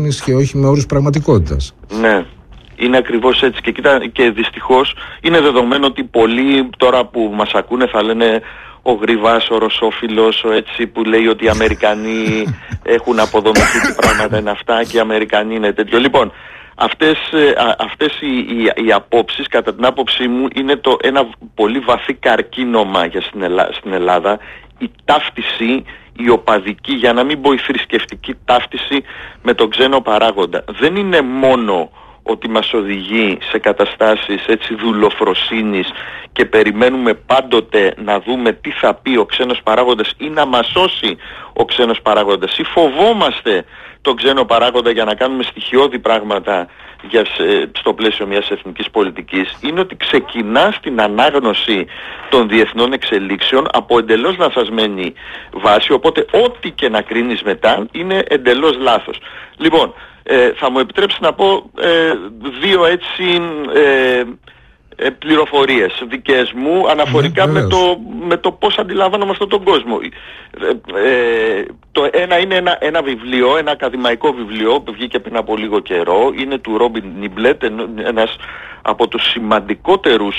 και όχι με όρους πραγματικότητας. Ναι. Είναι ακριβώς έτσι και δυστυχώς είναι δεδομένο ότι πολλοί τώρα που μας ακούνε θα λένε ο Γρυβάς, ο Ρωσόφιλος, ο έτσι που λέει ότι οι Αμερικανοί έχουν αποδομηθεί, τι πράγματα είναι αυτά και οι Αμερικανοί είναι τέτοιο. Λοιπόν, αυτές οι απόψεις κατά την άποψή μου είναι ένα πολύ βαθύ καρκίνωμα στην Ελλάδα, η ταύτιση, η οπαδική, για να μην πω η θρησκευτική ταύτιση με τον ξένο παράγοντα. Δεν είναι μόνο ότι μας οδηγεί σε καταστάσεις έτσι δουλοφροσύνης και περιμένουμε πάντοτε να δούμε τι θα πει ο ξένος παράγοντας ή να μας σώσει ο ξένος παράγοντας ή φοβόμαστε τον ξένο παράγοντα για να κάνουμε στοιχειώδη πράγματα στο πλαίσιο μιας εθνικής πολιτικής. Είναι ότι ξεκινά στην ανάγνωση των διεθνών εξελίξεων από εντελώς λανθασμένη βάση, οπότε ό,τι και να κρίνεις μετά είναι εντελώς λάθος. Λοιπόν, θα μου επιτρέψει να πω δύο έτσι πληροφορίες δικές μου αναφορικά με το πώς αντιλαμβάνομαι αυτόν τον κόσμο. Το ένα είναι ένα βιβλίο, ένα ακαδημαϊκό βιβλίο που βγήκε πριν από λίγο καιρό, είναι του Ρόμπιν Νίμπλετ, ένας από τους σημαντικότερους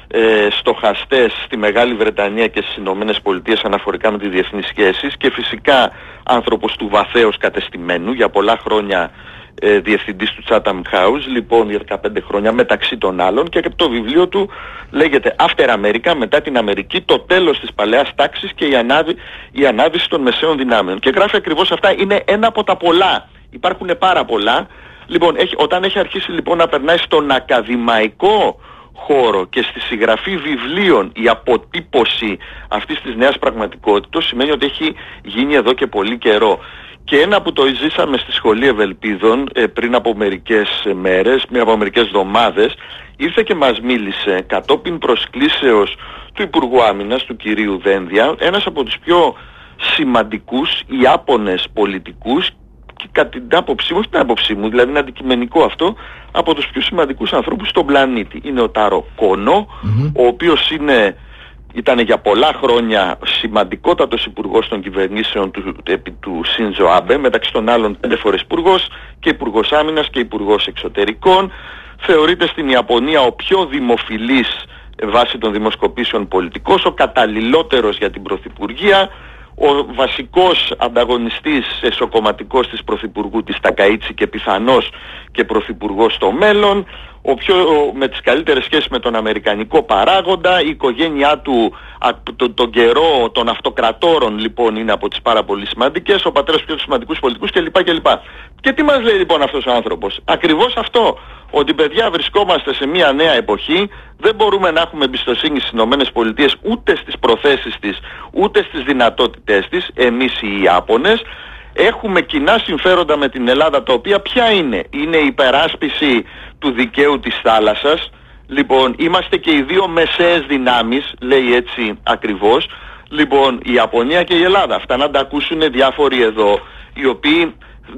στοχαστές στη Μεγάλη Βρετανία και στις Ηνωμένες Πολιτείες αναφορικά με τις διεθνείς σχέσεις και φυσικά άνθρωπος του βαθέως κατεστημένου, για πολλά χρόνια διευθυντής του Chatham House, λοιπόν για 15 χρόνια μεταξύ των άλλων, και το βιβλίο του λέγεται After America, μετά την Αμερική, το τέλος της παλαιάς τάξης και η ανάδυση των μεσαίων δυνάμεων. Και γράφει ακριβώς αυτά, είναι ένα από τα πολλά, υπάρχουν πάρα πολλά. Λοιπόν, όταν έχει αρχίσει λοιπόν να περνάει στον ακαδημαϊκό χώρο και στη συγγραφή βιβλίων η αποτύπωση αυτής της νέας πραγματικότητας, σημαίνει ότι έχει γίνει εδώ και πολύ καιρό. Και ένα που το ζήσαμε στη Σχολή Ευελπίδων πριν από μερικές μέρες, από μερικές εβδομάδες, ήρθε και μας μίλησε κατόπιν προσκλήσεως του Υπουργού Άμυνας, του κυρίου Δένδια, ένας από τους πιο σημαντικούς Ιάπωνες πολιτικούς και κατά την άποψή μου, όχι την άποψή μου, δηλαδή είναι αντικειμενικό αυτό, από τους πιο σημαντικούς ανθρώπους στον πλανήτη. Είναι ο Τάρο Κόνο, ο οποίος ήταν για πολλά χρόνια σημαντικότατος υπουργός των κυβερνήσεων του Σίνζο Άμπε, μεταξύ των άλλων 5 φορές υπουργός και υπουργός άμυνας και υπουργός εξωτερικών. Θεωρείται στην Ιαπωνία ο πιο δημοφιλής βάσει των δημοσκοπήσεων πολιτικός, ο καταλληλότερος για την πρωθυπουργία, ο βασικός ανταγωνιστής εσωκομματικός της πρωθυπουργού της Τακαΐτσι και πιθανώς και πρωθυπουργός στο μέλλον, με τις καλύτερες σχέσεις με τον αμερικανικό παράγοντα, η οικογένειά του τον καιρό των αυτοκρατόρων λοιπόν είναι από τις πάρα πολύ σημαντικές, ο πατέρας πιο σημαντικούς πολιτικούς κλπ. Και τι μας λέει λοιπόν αυτός ο άνθρωπος? Ακριβώς αυτό, ότι παιδιά βρισκόμαστε σε μια νέα εποχή, δεν μπορούμε να έχουμε εμπιστοσύνη στις Ηνωμένες Πολιτείες ούτε στις προθέσεις της ούτε στις δυνατότητές της, εμείς οι Ιάπωνες. Έχουμε κοινά συμφέροντα με την Ελλάδα, τα οποία ποια είναι? Είναι η υπεράσπιση του δικαίου της θάλασσας. Λοιπόν, είμαστε και οι δύο μεσαίες δυνάμεις, λέει έτσι ακριβώς. Λοιπόν, η Ιαπωνία και η Ελλάδα. Αυτά να τα ακούσουν διάφοροι εδώ, οι οποίοι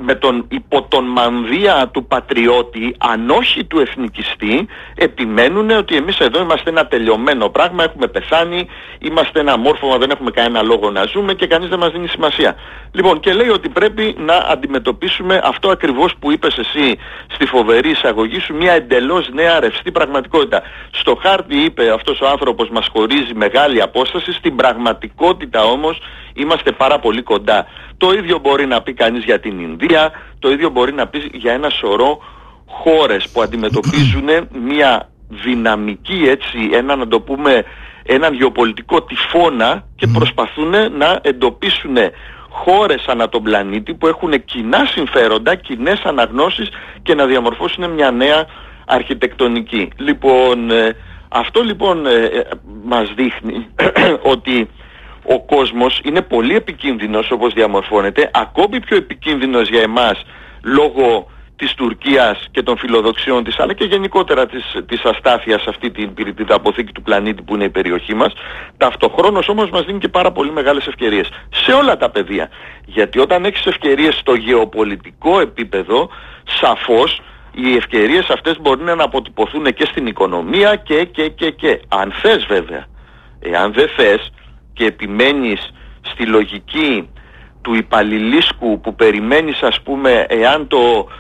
υπό τον μανδύα του πατριώτη, αν όχι του εθνικιστή, επιμένουν ότι εμείς εδώ είμαστε ένα τελειωμένο πράγμα, έχουμε πεθάνει, είμαστε ένα μόρφωμα, δεν έχουμε κανένα λόγο να ζούμε και κανείς δεν μας δίνει σημασία. Λοιπόν, και λέει ότι πρέπει να αντιμετωπίσουμε αυτό ακριβώς που είπες εσύ στη φοβερή εισαγωγή σου, μια εντελώς νέα ρευστή πραγματικότητα. Στο χάρτη, είπε αυτός ο άνθρωπος, μας χωρίζει μεγάλη απόσταση, στην πραγματικότητα όμως είμαστε πάρα πολύ κοντά. Το ίδιο μπορεί να πει κανείς για την Ινδία, το ίδιο μπορεί να πει για ένα σωρό χώρες που αντιμετωπίζουν μια δυναμική, έτσι, να το πούμε, έναν γεωπολιτικό τυφώνα και προσπαθούν να εντοπίσουν χώρες ανά τον πλανήτη που έχουν κοινά συμφέροντα, κοινές αναγνώσεις και να διαμορφώσουν μια νέα αρχιτεκτονική. Λοιπόν, αυτό λοιπόν μας δείχνει ότι ο κόσμος είναι πολύ επικίνδυνος όπως διαμορφώνεται, ακόμη πιο επικίνδυνος για εμάς λόγω της Τουρκίας και των φιλοδοξιών της, αλλά και γενικότερα της αστάθειας σε αυτή την πυρητίδα αποθήκη του πλανήτη που είναι η περιοχή μας. Ταυτοχρόνως όμως μας δίνει και πάρα πολύ μεγάλες ευκαιρίες σε όλα τα πεδία, γιατί όταν έχεις ευκαιρίες στο γεωπολιτικό επίπεδο, σαφώς οι ευκαιρίες αυτές μπορεί να αποτυπωθούν και στην οικονομία και. Αν θες βέβαια. Εάν δεν θες και επιμένεις στη λογική του υπαλληλίσκου που περιμένεις, ας πούμε, εάν το